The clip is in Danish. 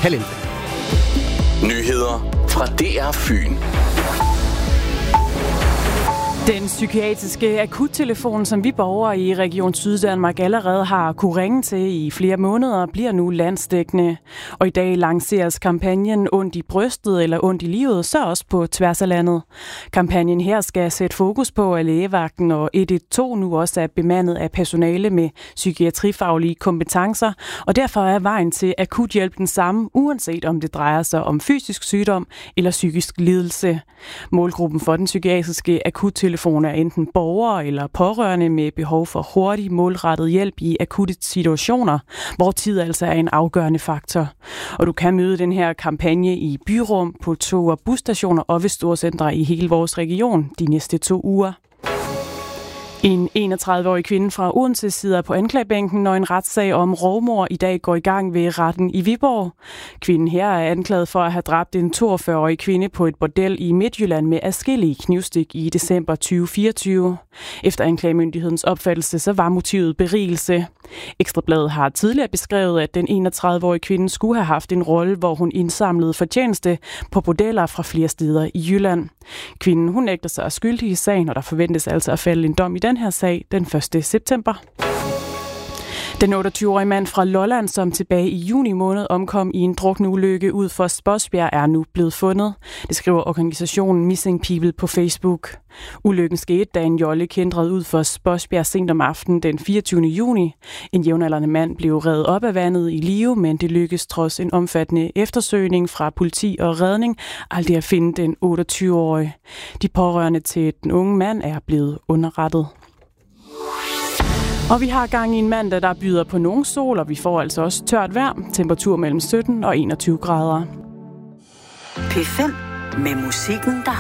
11:30. Nyheder fra DR Fyn. Den psykiatriske akuttelefon, som vi borgere i Region Syddanmark allerede har kunne ringe til i flere måneder, bliver nu landsdækkende. Og i dag lanceres kampagnen Ondt i brystet eller Ondt i livet, så også på tværs af landet. Kampagnen her skal sætte fokus på, at lægevagten og 112 nu også er bemandet af personale med psykiatrifaglige kompetencer, og derfor er vejen til akuthjælp den samme, uanset om det drejer sig om fysisk sygdom eller psykisk lidelse. Målgruppen for den psykiatriske akuttelefon er enten borgere eller pårørende med behov for hurtig, målrettet hjælp i akutte situationer, hvor tid altså er en afgørende faktor. Og du kan møde den her kampagne i byrum, på tog- og busstationer og ved storcentre i hele vores region de næste 2 uger. En 31-årig kvinde fra Odense sidder på anklagebænken, når en retssag om rovmord i dag går i gang ved retten i Viborg. Kvinden her er anklaget for at have dræbt en 42-årig kvinde på et bordel i Midtjylland med adskillige knivstik i december 2024. Efter anklagemyndighedens opfattelse, så var motivet berigelse. Ekstra Bladet har tidligere beskrevet, at den 31-årige kvinde skulle have haft en rolle, hvor hun indsamlede fortjeneste på bordeller fra flere steder i Jylland. Kvinden, hun nægter sig skyldig i sagen, og der forventes altså at falde en dom i den her sag den 1. september. Den 28-årige mand fra Lolland, som tilbage i juni måned omkom i en drukneulykke ud for Spodsbjerg, er nu blevet fundet. Det skriver organisationen Missing People på Facebook. Ulykken skete, da en jolle kæntrede ud for Spodsbjerg sent om aftenen den 24. juni. En jævnaldrende mand blev revet op af vandet i live, men det lykkedes trods en omfattende eftersøgning fra politi og redning aldrig at finde den 28-årige. De pårørende til den unge mand er blevet underrettet. Og vi har gang i en mandag, der byder på nogen sol, og vi får altså også tørt vejr. Temperatur mellem 17 og 21 grader. P5 med musikken, der